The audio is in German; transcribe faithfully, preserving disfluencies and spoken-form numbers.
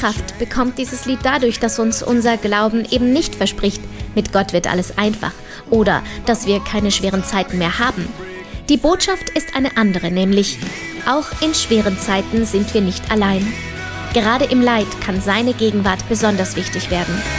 Kraft bekommt dieses Lied dadurch, dass uns unser Glauben eben nicht verspricht, mit Gott wird alles einfach oder dass wir keine schweren Zeiten mehr haben. Die Botschaft ist eine andere, nämlich auch in schweren Zeiten sind wir nicht allein. Gerade im Leid kann seine Gegenwart besonders wichtig werden.